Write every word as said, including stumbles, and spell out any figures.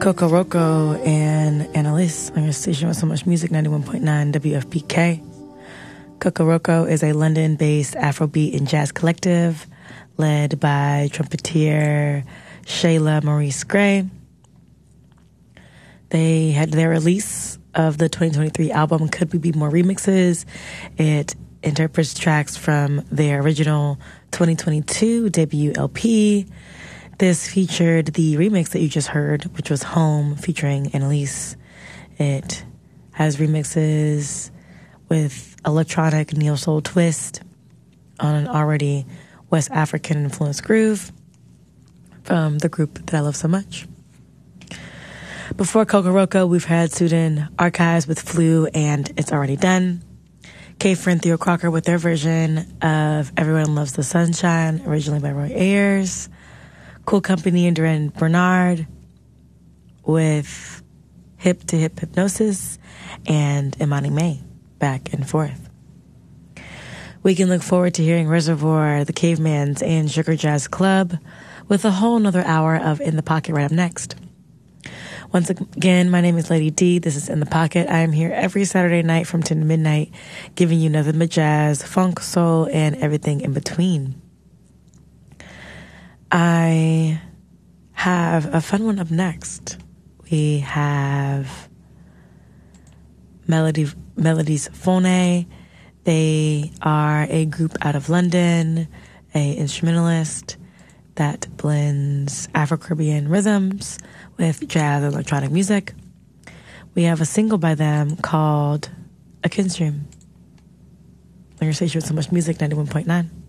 Coco Roco and Annalise on your station with so much music, ninety-one point nine W F P K. Coco Roco is a London-based Afrobeat and jazz collective led by trumpeter Shayla Maurice Gray. They had their release of the twenty twenty-three album Could We Be More Remixes. It interprets tracks from their original twenty twenty-two debut L P. This featured the remix that you just heard, which was Home featuring Annalise. It has remixes with electronic neo soul twist on an already West African influenced groove from the group that I love so much. Before Coco Roco, we've had Sudan Archives with Flu and It's Already Done. K-Fr and Theo Crocker with their version of Everyone Loves the Sunshine, originally by Roy Ayers. Cool Company and Duran Bernard with Hip to Hip Hypnosis, and Imani May, Back and Forth. We can look forward to hearing Reservoir, The Cavemans, and Sugar Jazz Club with a whole nother hour of In the Pocket right up next. Once again, my name is Lady D. This is In the Pocket. I am here every Saturday night from ten to midnight, giving you nothing but jazz, funk, soul, and everything in between. I have a fun one up next. We have Melody, Melodies Phone. They are a group out of London, a instrumentalist that blends Afro-Caribbean rhythms with jazz and electronic music. We have a single by them called A Kinstream. On your station with so much music, ninety-one point nine.